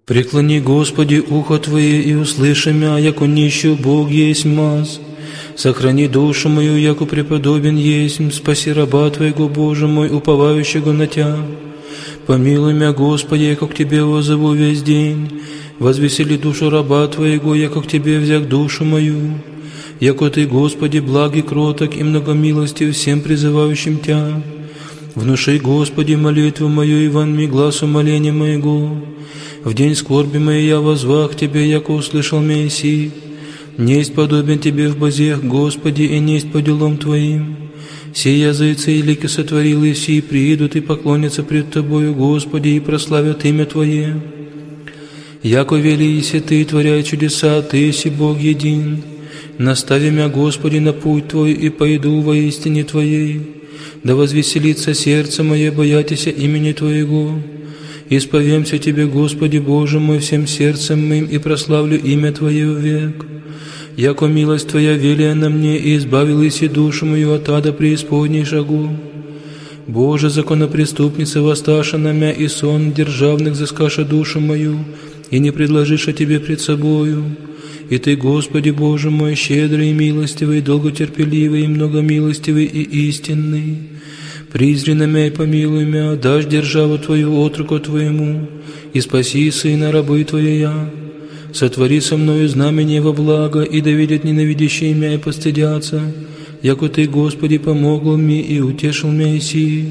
Преклони, Господи, ухо Твое, и услыши мя, яко нищую Бог есть маз. Сохрани душу мою, яко преподобен есть, спаси раба Твоего, Боже мой, уповающего на Тя. Помилуй мя, Господи, яко к Тебе воззову весь день. Возвесели душу раба Твоего, яко к Тебе взяк душу мою. Яко Ты, Господи, благ и кроток, и многомилостив всем призывающим Тя. Внуши, Господи, молитву мою, и вон ми глаз умоления моего. В день скорби моей я возвах к Тебе, яко услышал меня си. Несть подобен Тебе в бозех, Господи, и несть по делам Твоим. Все языцы и лики сотворил, и все приидут и поклонятся пред Тобою, Господи, и прославят имя Твое. Яко вели иси Ты, творяй чудеса, Ты си Бог един. Настави мя, Господи, на путь Твой, и пойду во истине Твоей. Да возвеселится сердце мое, боятися имени Твоего. Исповемся Тебе, Господи, Боже мой, всем сердцем моим, и прославлю имя Твое век. Яко милость Твоя велия на мне, и избавил иси душу мою от ада преисподней шагу. Боже, законопреступница, воссташа на мя, и сон державных взыскаша душу мою, и не предложиша Тебе пред собою. И Ты, Господи, Боже мой, щедрый и милостивый, долготерпеливый и многомилостивый и истинный. Призри на мя и помилуй мя, дашь державу Твою отроку Твоему, и спаси сына рабы Твоя. Сотвори со мною знамение во благо, и да видят ненавидящие мя и постыдятся, яко Ты, Господи, помогл мне и утешил мя иси.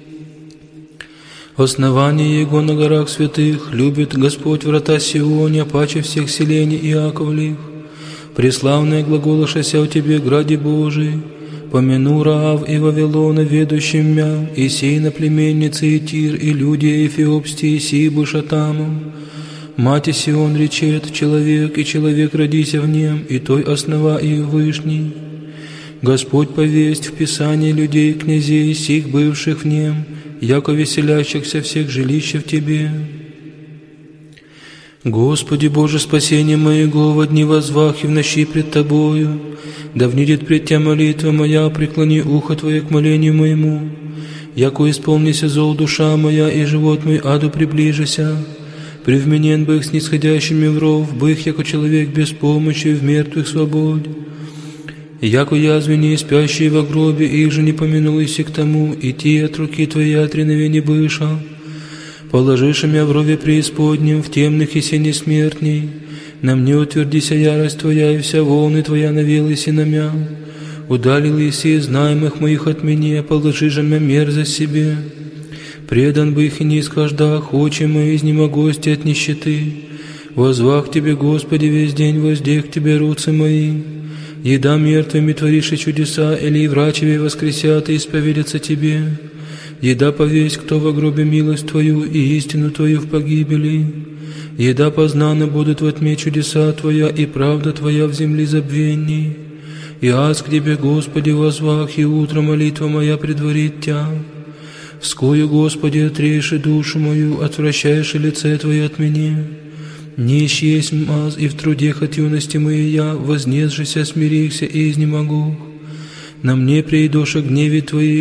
Основание Его на горах святых любит Господь врата Сиония, паче всех селений Иаковлих. Преславное глаголошася у Тебе, граде Божий, помяну Раав и Вавилона, ведущим мя, и сей на племенницы и Тир, и люди Эфиопстии, си бышатамом. Мати Сион речет, человек, и человек родися в нем, и той основа и вышний. Господь повесть в Писании людей, князей, сих бывших в нем, яко веселящихся всех жилища в Тебе. Господи Боже, спасение моего, во дни возвах и в ночи пред Тобою, да внидит пред Тя молитва моя, преклони ухо Твое к молению моему, яко исполнися зол душа моя, и живот мой аду приближися. Привменен бых снисходящими в ров, бых, яко человек без помощи, в мертвых свободь. Яко язвени, спящие во гробе, их же не помянул иси к тому, идти от руки Твоей отреновени быша. Положишь мя в рове преисподнем, в темных и сене смертней. На мне утвердися ярость Твоя, и вся волны Твоя навелась и на мя. Удалил иси из знаемых моих от меня, положи же мя мерзость себе. Предан бы их и не исхождах, очи мои изнемогости от нищеты. Возвах Тебе, Господи, весь день, воздех к Тебе руцы мои. Еда мертвыми творишь и чудеса, или и врачеве воскресят и исповедятся Тебе. Еда повесть, кто во гробе милость Твою и истину Твою в погибели. Еда познаны будут во тьме чудеса Твоя, и правда Твоя в земле забвенней. И аз к Тебе, Господи, возвах, и утро молитва моя предварит Тя. Вскою, Господи, отрежь душу мою, отвращаешь лице Твое от меня. Нищ есть маз, и в трудех от юности моей я, вознесшися, смирихся и изнемогу. На мне придоша гневе Твои,